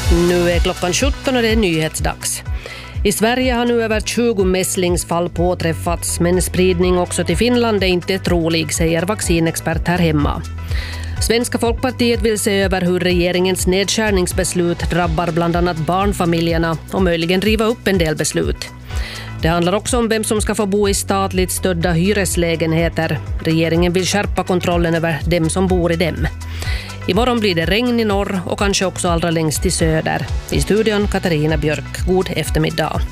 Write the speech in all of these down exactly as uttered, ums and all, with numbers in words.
Nu är klockan sjutton och det är nyhetsdags. I Sverige har nu över tjugo mässlingsfall påträffats, men spridning också till Finland är inte trolig, säger vaccinexpert här hemma. Svenska Folkpartiet vill se över hur regeringens nedskärningsbeslut drabbar bland annat barnfamiljerna och möjligen riva upp en del beslut. Det handlar också om vem som ska få bo i statligt stödda hyreslägenheter. Regeringen vill skärpa kontrollen över dem som bor i dem. Imorgon blir det regn i norr och kanske också allra längst i söder. I studion Katarina Björk. God eftermiddag.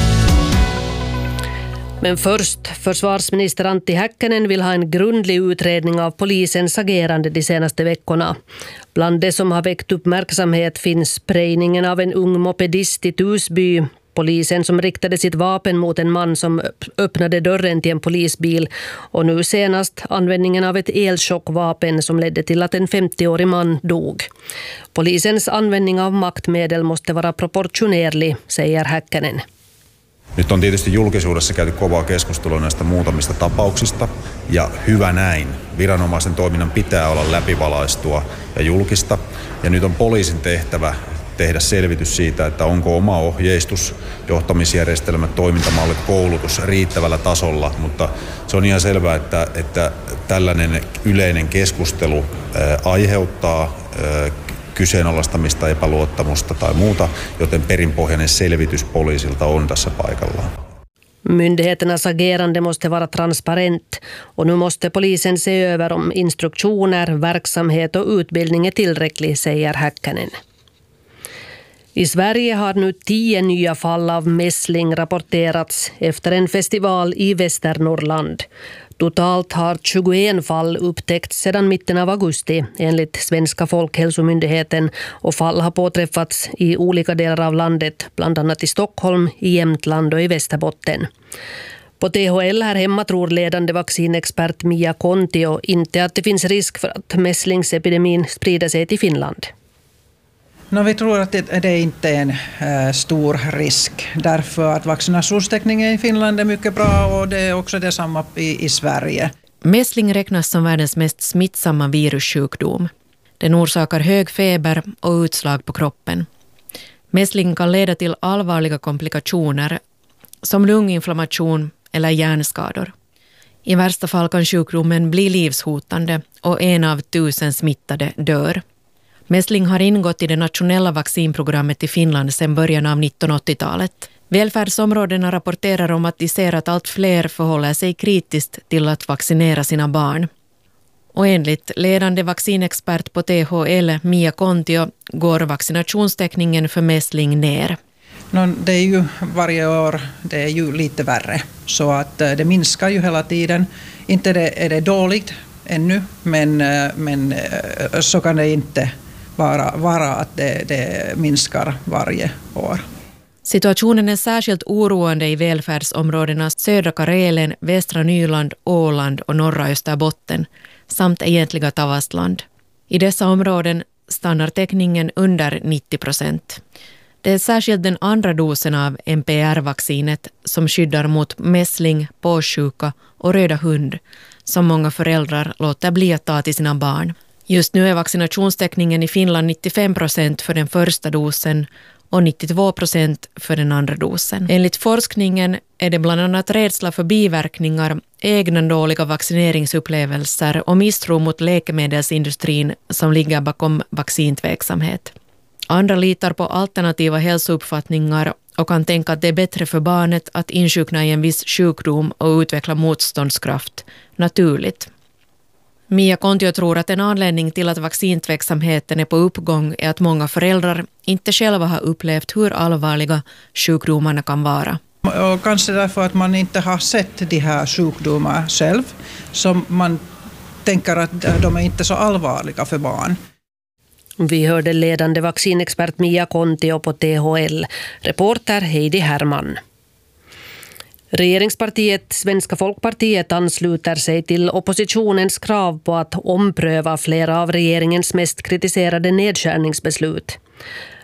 Men först, försvarsminister Antti Häkkänen vill ha en grundlig utredning av polisens agerande de senaste veckorna. Bland det som har väckt uppmärksamhet finns sprayningen av en ung mopedist i Tusby. Polisen som riktade sitt vapen mot en man som öppnade dörren till en polisbil, och nu senast användningen av ett elchockvapen som ledde till att en femtioårig man dog. Polisens användning av maktmedel måste vara proportionerlig, säger Häkkänen. Nyt on tietysti julkisuudessa käyty kovaa keskustelua näistä muutamista tapauksista, ja hyvä näin. Viranomaisen toiminnan pitää olla läpivalaistua ja julkista, ja nyt on poliisin tehtävä tehdä selvitys siitä, että onko oma ohjeistus, johtamisjärjestelmät, toimintamallit, koulutus riittävällä tasolla, mutta se on ihan selvää, että, että tällainen yleinen keskustelu ää, aiheuttaa ää, kyseenalaistamista, epäluottamusta tai muuta, joten perinpohjainen selvitys poliisilta on tässä paikallaan. Myndigheternas agerande måste vara transparent, och nu måste polisen se över om instruktioner, verksamhet och utbildning är tillräcklig, säger Häkkänen. I Sverige har nu tio nya fall av mässling rapporterats efter en festival i Västernorrland. Totalt har tjugoen fall upptäckts sedan mitten av augusti enligt Svenska Folkhälsomyndigheten, och fall har påträffats i olika delar av landet, bland annat i Stockholm, i Jämtland och i Västerbotten. På T H L här hemma tror ledande vaccinexpert Mia Kontio inte att det finns risk för att mässlingsepidemin sprider sig till Finland. No, vi tror att det, det inte är en äh, stor risk, därför att vaccinationstäckningen i Finland är mycket bra, och det är också detsamma i, i Sverige. Mässling räknas som världens mest smittsamma virussjukdom. Den orsakar hög feber och utslag på kroppen. Mässling kan leda till allvarliga komplikationer som lunginflammation eller hjärnskador. I värsta fall kan sjukdomen bli livshotande och en av tusen smittade dör. Mässling har ingått i det nationella vaccinprogrammet i Finland sedan början av nittonhundraåttiotalet. Välfärdsområdena rapporterar om att de ser att allt fler förhåller sig kritiskt till att vaccinera sina barn. Och enligt ledande vaccinexpert på T H L, Mia Kontio, går vaccinationstäckningen för mässling ner. No, det är ju varje år, det är ju lite värre, så att det minskar ju hela tiden. Inte det, är det dåligt ännu, men, men så kan det inte vara, vara att det, det minskar varje år. Situationen är särskilt oroande i välfärdsområdena södra Karelen, västra Nyland, Åland och norra Österbotten samt egentliga Tavastland. I dessa områden stannar täckningen under nittio procent. Det är särskilt den andra dosen av M P R-vaccinet som skyddar mot mässling, påssjuka och röda hund som många föräldrar låter bli att ta till sina barn. Just nu är vaccinationstäckningen i Finland nittiofem procent för den första dosen och nittiotvå procent för den andra dosen. Enligt forskningen är det bland annat rädsla för biverkningar, egna dåliga vaccineringsupplevelser och misstro mot läkemedelsindustrin som ligger bakom vaccintveksamhet. Andra litar på alternativa hälsouppfattningar och kan tänka att det är bättre för barnet att insjukna i en viss sjukdom och utveckla motståndskraft naturligt. Mia Kontio tror att en anledning till att vaccintveksamheten är på uppgång är att många föräldrar inte själva har upplevt hur allvarliga sjukdomarna kan vara. Och kanske därför att man inte har sett de här sjukdomarna själv, som man tänker att de är inte så allvarliga för barn. Vi hörde ledande vaccinexpert Mia Kontio på T H L. Reporter Heidi Herman. Regeringspartiet Svenska Folkpartiet ansluter sig till oppositionens krav på att ompröva flera av regeringens mest kritiserade nedskärningsbeslut.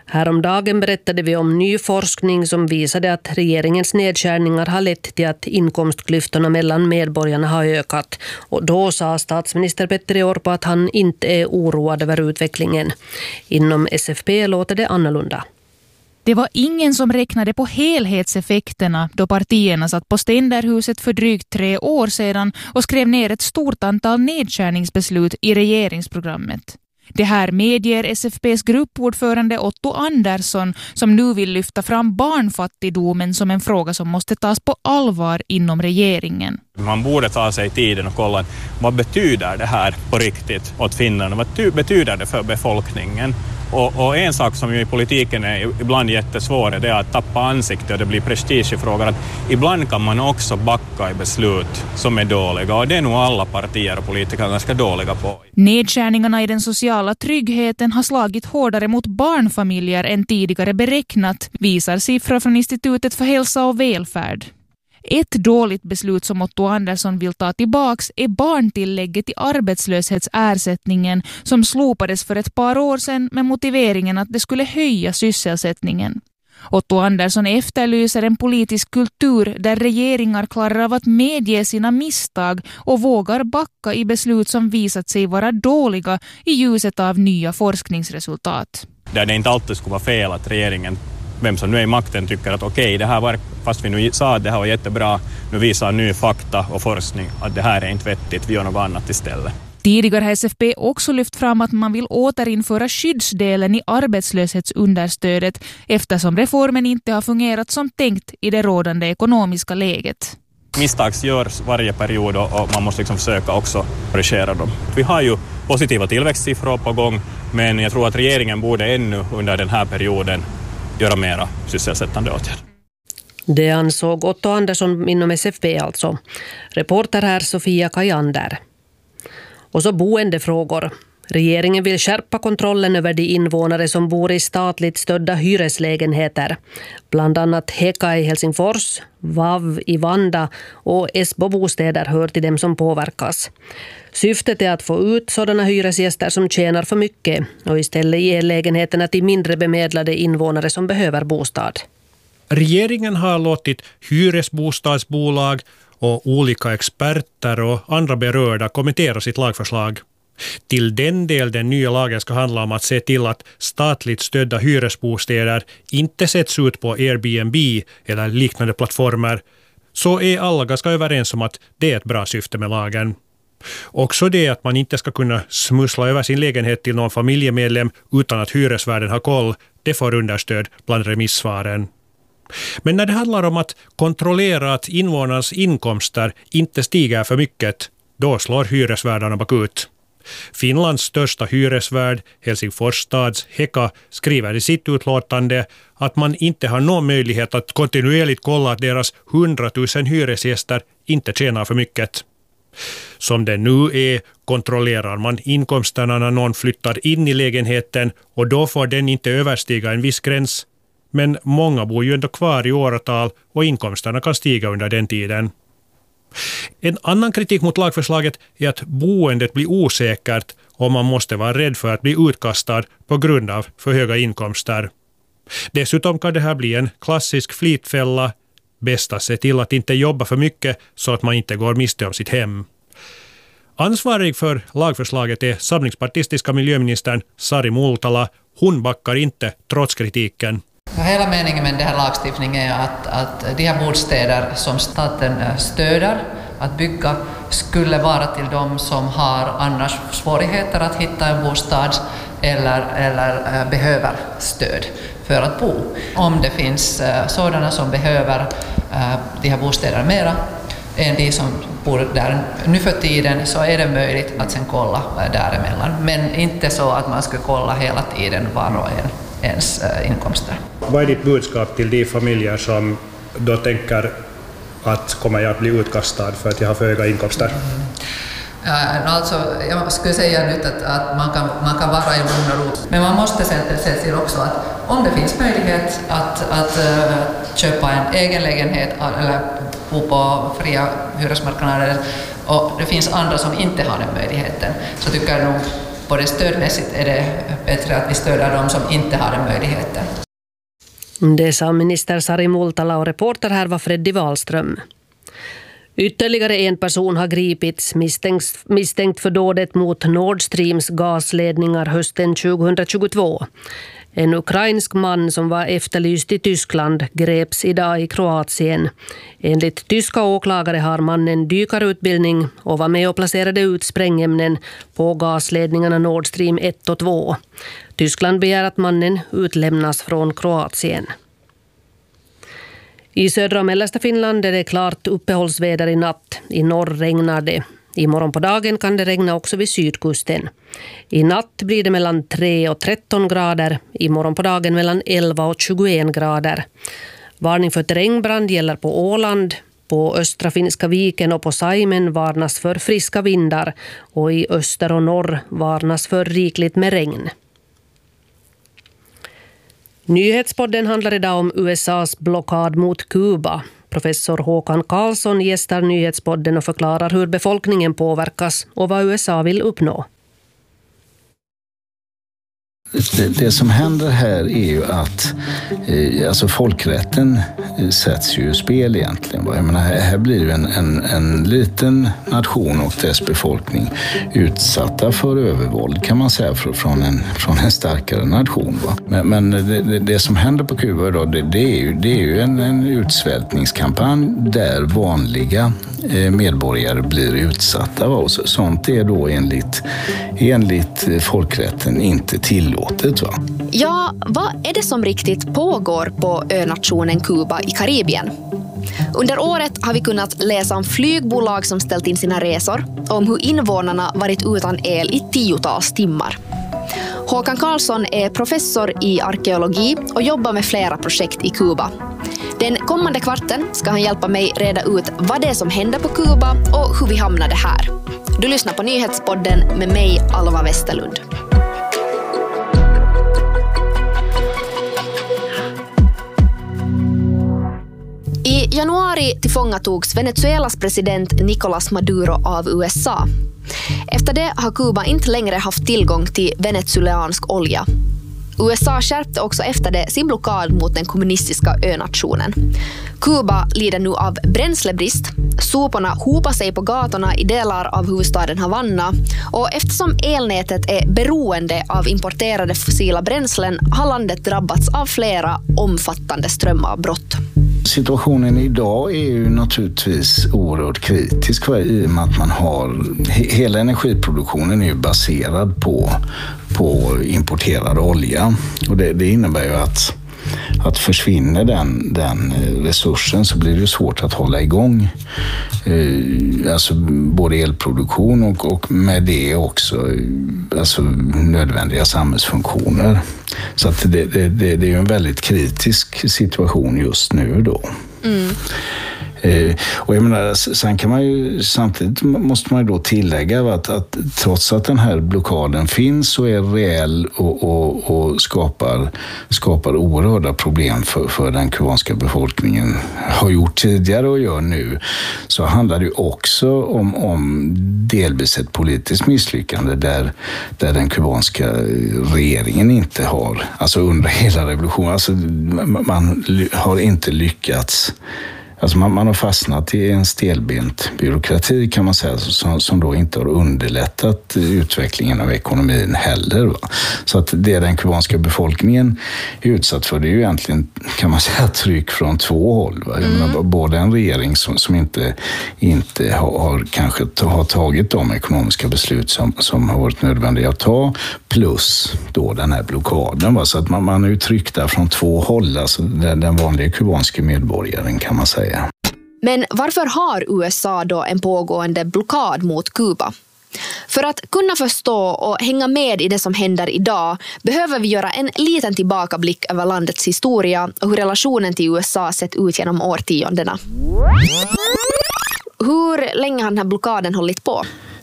Häromdagen berättade vi om ny forskning som visade att regeringens nedskärningar har lett till att inkomstklyftorna mellan medborgarna har ökat. Och då sa statsminister Petteri Orpo att han inte är oroad över utvecklingen. Inom S F P låter det annorlunda. Det var ingen som räknade på helhetseffekterna då partierna satt på Ständerhuset för drygt tre år sedan och skrev ner ett stort antal nedskärningsbeslut i regeringsprogrammet. Det här medger S F P:s gruppordförande Otto Andersson som nu vill lyfta fram barnfattigdomen som en fråga som måste tas på allvar inom regeringen. Man borde ta sig tiden och kolla vad betyder det här på riktigt åt Finland och vad betyder det för befolkningen. Och, och en sak som ju i politiken är ibland jättesvår är det att tappa ansikte och det blir prestige i frågor. Att ibland kan man också backa i beslut som är dåliga och det är nog alla partier och politiker ganska dåliga på. Nedskärningarna i den sociala tryggheten har slagit hårdare mot barnfamiljer än tidigare beräknat, visar siffror från Institutet för hälsa och välfärd. Ett dåligt beslut som Otto Andersson vill ta tillbaks är barntillägget i arbetslöshetsersättningen som slopades för ett par år sedan med motiveringen att det skulle höja sysselsättningen. Otto Andersson efterlyser en politisk kultur där regeringar klarar av att medge sina misstag och vågar backa i beslut som visat sig vara dåliga i ljuset av nya forskningsresultat. Där det inte alltid skulle vara fel att regeringen, vem som nu är i makten, tycker att okej, det här var, fast vi nu sa att det här var jättebra, nu visar ny fakta och forskning att det här är inte vettigt, vi gör något annat istället. Tidigare har S F P också lyft fram att man vill återinföra skyddsdelen i arbetslöshetsunderstödet eftersom reformen inte har fungerat som tänkt i det rådande ekonomiska läget. Misstag görs varje period och man måste liksom försöka också korrigera dem. Vi har ju positiva tillväxtsiffror på gång, men jag tror att regeringen borde ännu under den här perioden göra mera sysselsättande åtgärder. Det ansåg Otto Andersson inom S F P alltså. Reporter här Sofia Kajander. Och så boendefrågor. Regeringen vill skärpa kontrollen över de invånare som bor i statligt stödda hyreslägenheter. Bland annat Heka i Helsingfors, V A V i Vanda och Esbo-bostäder hör till dem som påverkas. Syftet är att få ut sådana hyresgäster som tjänar för mycket och istället ge lägenheterna till mindre bemedlade invånare som behöver bostad. Regeringen har låtit hyresbostadsbolag och olika experter och andra berörda kommentera sitt lagförslag. Till den del den nya lagen ska handla om att se till att statligt stödda hyresbostäder inte sätts ut på Airbnb eller liknande plattformar, så är alla ganska överens om att det är ett bra syfte med lagen. Också det att man inte ska kunna smussla över sin lägenhet till någon familjemedlem utan att hyresvärden har koll, det får understöd bland remissvaren. Men när det handlar om att kontrollera att invånarnas inkomster inte stiger för mycket, då slår hyresvärdarna bakut. Finlands största hyresvärd, Helsingfors stads Heka, skriver i sitt utlåtande att man inte har någon möjlighet att kontinuerligt kolla att deras hundratusen hyresgäster inte tjänar för mycket. Som det nu är kontrollerar man inkomsterna när någon flyttar in i lägenheten och då får den inte överstiga en viss gräns. Men många bor ju ändå kvar i åratal och inkomsterna kan stiga under den tiden. En annan kritik mot lagförslaget är att boendet blir osäkert och man måste vara rädd för att bli utkastad på grund av för höga inkomster. Dessutom kan det här bli en klassisk flitfälla. Bäst att se till att inte jobba för mycket så att man inte går miste om sitt hem. Ansvarig för lagförslaget är samlingspartistiska miljöministern Sari Multala. Hon backar inte trots kritiken. Hela meningen med den här lagstiftningen är att, att de här bostäder som staten stöder att bygga skulle vara till de som har annars svårigheter att hitta en bostad eller, eller behöver stöd för att bo. Om det finns sådana som behöver de här bostäderna mera än de som bor där nu för tiden, så är det möjligt att sen kolla däremellan. Men inte så att man ska kolla hela tiden var och en ens inkomster. Vad är ditt budskap till de familjer som då tänker att kommer jag att bli utkastad för att jag har för höga inkomster? Mm. Ja, alltså, jag skulle säga nu att, att man, kan, man kan vara i lugn och ro. Men man måste se till också att om det finns möjlighet att, att uh, köpa en egen lägenhet eller bo på fria hyresmarknader och det finns andra som inte har den möjligheten, så tycker jag nog både stödmässigt är det bättre att vi stöder dem som inte har den möjligheten. Det sa minister Sari Multala och reporter här var Freddy Wahlström. Ytterligare en person har gripits misstänkt, misstänkt för dådet mot Nord Streams gasledningar hösten tjugohundratjugotvå. En ukrainsk man som var efterlyst i Tyskland greps idag i Kroatien. Enligt tyska åklagare har mannen dykarutbildning och var med och placerade ut sprängämnen på gasledningarna Nord Stream ett och två. Tyskland begär att mannen utlämnas från Kroatien. I södra och mellersta Finland är det klart uppehållsväder i natt. I norr regnar det. Imorgon på dagen kan det regna också vid sydkusten. I natt blir det mellan tre och tretton grader. Imorgon på dagen mellan elva och tjugoen grader. Varning för terrängbrand gäller på Åland. På östra Finska viken och på Saimen varnas för friska vindar. Och i öster och norr varnas för rikligt med regn. Nyhetspodden handlar idag om U S A:s blockad mot Kuba. Professor Håkan Karlsson gästar Nyhetspodden och förklarar hur befolkningen påverkas och vad U S A vill uppnå. Det, det som händer här är ju att eh, alltså folkrätten sätts ju i spel egentligen. Jag menar, här blir ju en, en, en liten nation och dess befolkning utsatta för övervåld kan man säga från en, från en starkare nation. Va? Men, men det, det som händer på Kuba idag det, det är ju, det är ju en, en utsvältningskampanj där vanliga eh, medborgare blir utsatta. Va? Och så, sånt är då enligt, enligt folkrätten inte tillåtet. Va? Ja, vad är det som riktigt pågår på önationen Kuba i Karibien? Under året har vi kunnat läsa om flygbolag som ställt in sina resor och om hur invånarna varit utan el i tiotals timmar. Håkan Karlsson är professor i arkeologi och jobbar med flera projekt i Kuba. Den kommande kvarten ska han hjälpa mig reda ut vad det är som händer på Kuba och hur vi hamnade här. Du lyssnar på Nyhetspodden med mig, Alva Westerlund. I januari tillfångatogs Venezuelas president Nicolás Maduro av U S A. Efter det har Kuba inte längre haft tillgång till venezuelansk olja. U S A skärpte också efter det sin blockad mot den kommunistiska önationen. Kuba lider nu av bränslebrist. Soporna hopar sig på gatorna i delar av huvudstaden Havanna och eftersom elnätet är beroende av importerade fossila bränslen har landet drabbats av flera omfattande strömavbrott. Situationen idag är ju naturligtvis oerhört kritisk i och med att man har hela energiproduktionen är ju baserad på, på importerad olja och det, det innebär ju att Att försvinner den, den resursen så blir det svårt att hålla igång eh, alltså både elproduktion och, och med det också alltså nödvändiga samhällsfunktioner. Så att det, det, det, det är en väldigt kritisk situation just nu då. Mm. Eh, och jag menar, sen kan man ju, samtidigt måste man ju då tillägga att, att trots att den här blockaden finns så är reell och, och, och skapar, skapar oerhörda problem för, för den kubanska befolkningen. Har gjort tidigare och gör nu, så handlar det ju också om, om delvis ett politiskt misslyckande där, där den kubanska regeringen inte har, alltså under hela revolutionen, alltså man har inte lyckats. Alltså man, man har fastnat i en stelbent byråkrati kan man säga som, som då inte har underlättat utvecklingen av ekonomin heller. Va? Så att det den kubanska befolkningen är utsatt för det är ju egentligen kan man säga tryck från två håll. Va? Jag mm. menar, både en regering som, som inte, inte har, har kanske har tagit de ekonomiska beslut som, som har varit nödvändiga att ta plus då den här blockaden. Va? Så att man, man är ju tryckt där från två håll, alltså den, den vanliga kubanska medborgaren kan man säga. Men varför har U S A då en pågående blockad mot Kuba? För att kunna förstå och hänga med i det som händer idag behöver vi göra en liten tillbakablick över landets historia och hur relationen till U S A sett ut genom årtiondena. Hur länge har den här blockaden hållit på?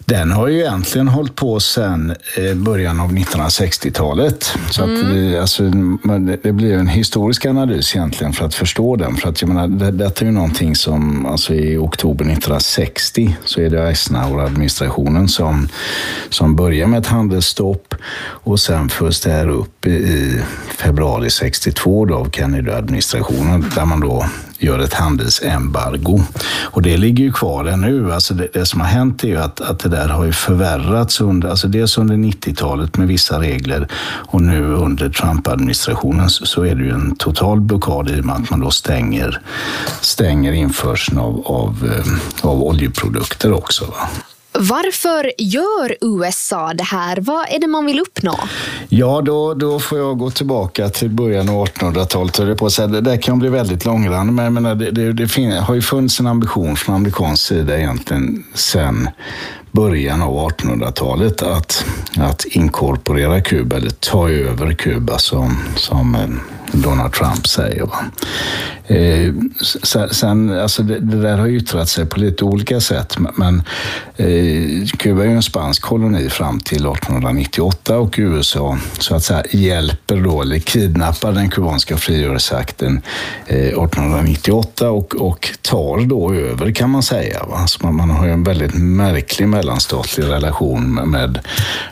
Den har ju egentligen hållit på sedan början av nittonhundrasextiotalet. Så att Mm. det, alltså, det blir en historisk analys egentligen för att förstå den. För att jag menar, det, detta är ju någonting som alltså i oktober nittonhundrasextio så är det Eisenhower-administrationen som, som börjar med ett handelsstopp och sen förs det här upp i, i februari sextiotvå då av Kennedy-administrationen där man då gör ett handelsembargo. Och det ligger ju kvar ännu. Alltså det, det som har hänt är ju att, att det där har ju förvärrats under, alltså dels under nittiotalet med vissa regler och nu under Trump-administrationen så, så är det ju en total blockad i och med att man då stänger, stänger införseln av, av, av oljeprodukter också, va? Varför gör U S A det här? Vad är det man vill uppnå? Ja, då, då får jag gå tillbaka till början av artonhundratalet. Det, på så det där kan bli väldigt långrandigt, men jag menar, det, det, det fin- har ju funnits en ambition från amerikansk sida egentligen sedan början av artonhundratalet att, att inkorporera Kuba eller ta över Kuba som, som Donald Trump säger. Va? Eh, sen, alltså det, det där har yttrat sig på lite olika sätt, men eh, Kuba är ju en spansk koloni fram till artonhundranittioåtta och U S A så att säga hjälper då eller kidnappar den kubanska frigörelseakten eh, artonhundranittioåtta och, och tar då över kan man säga. Va? Så man, man har ju en väldigt märklig mellanstatlig relation med,